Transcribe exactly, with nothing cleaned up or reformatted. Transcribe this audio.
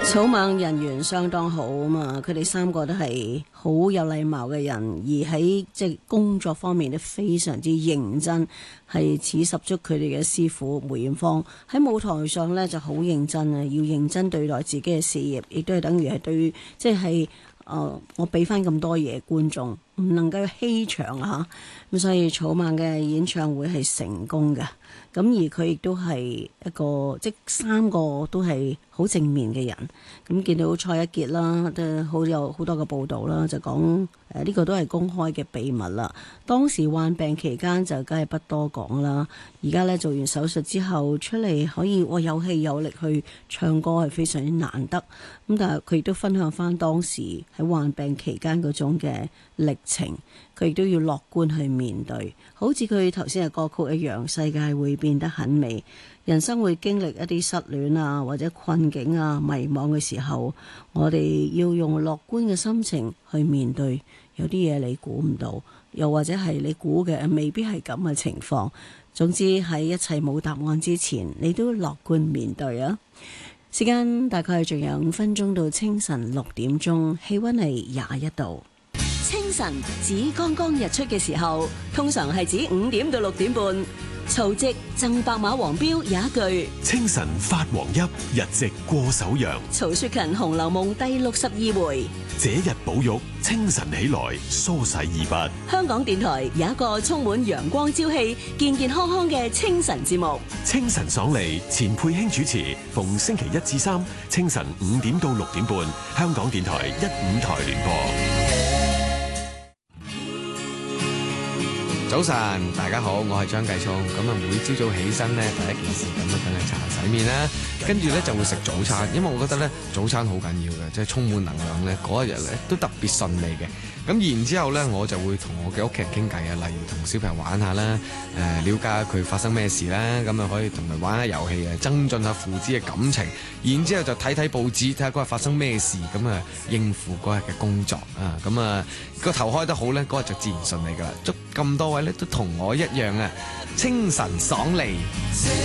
草蜢人緣相當好啊嘛，佢哋三個都係好有禮貌嘅人，而喺即係工作方面都非常之認真，係似十足佢哋嘅師傅梅艷芳喺舞台上呢就好認真啊，要認真對待自己嘅事業，亦都係等於係對即係誒我俾翻咁多嘢觀眾，唔能夠欺場啊，咁所以草蜢嘅演唱會係成功嘅。咁而佢亦都係一個，即三個都係好正面嘅人。咁見到蔡一傑啦，都好有好多個報導啦，就講誒呢個都係公開嘅秘密啦。當時患病期間就梗係不多講啦。而家咧做完手術之後出嚟可以哇有氣有力去唱歌係非常之難得。咁但係佢亦都分享翻當時喺患病期間嗰種嘅歷程，佢亦都要樂觀去面對。好似佢頭先嘅歌曲一樣，世界會變得很美，人生會經歷一啲失戀啊或者困境啊迷茫嘅時候，我哋要用樂觀嘅心情去面對。有啲嘢你估唔到，又或者係你估嘅未必係咁嘅情況。總之喺一切冇答案之前，你都樂觀面對啊！時間大概仲有五分鐘到清晨六點鐘，氣溫係廿一度。清晨指剛剛日出嘅時候，通常係指五點到六點半。曹植贈白馬王標有一句： 清晨發黃邑，日夕過首陽。 曹雪芹《紅樓夢》第六十二回： 這日寶玉清晨起來，梳洗二筆。 香港電台有一個充滿陽光朝氣、健健康康嘅清晨節目。 清晨爽利，錢佩卿主持，逢星期一至三清晨五點到六點半，香港電台一五台聯播。 早晨，大家好，我係張繼聰。咁啊，每朝早起身咧，第一件事咁啊，梗係刷牙洗面啦，跟住咧就會食早餐，因為我覺得咧早餐好緊要嘅，即係充滿能量咧，嗰一日咧都特別順利嘅。咁然之後咧，我就會同我嘅屋企人傾偈啊，例如同小朋友玩下啦，誒、呃、了解下佢發生咩事啦，咁啊可以同佢玩下遊戲啊，增進下父子嘅感情。然之後就睇睇報紙，睇下嗰日發生咩事，咁啊應付嗰日嘅工作啊，咁啊個頭開得好咧，嗰日就自然順利噶啦。祝咁多位咧都同我一樣啊，清晨爽利。